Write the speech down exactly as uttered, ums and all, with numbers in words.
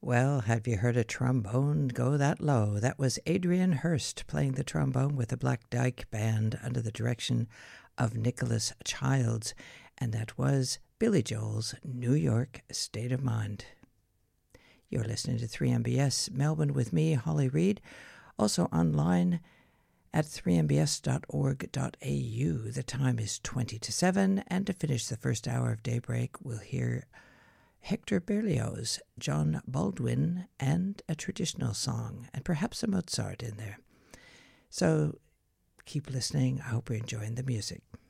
Well, have you heard a trombone go that low? That was Adrian Hurst playing the trombone with the Black Dyke Band under the direction of Nicholas Childs, and that was Billy Joel's New York State of Mind. You're listening to three M B S Melbourne with me, Holly Reid, also online at three m b s dot org dot a u. The time is twenty to seven, and to finish the first hour of Daybreak, we'll hear Hector Berlioz, John Baldwin, and a traditional song, and perhaps a Mozart in there. So keep listening. I hope you're enjoying the music.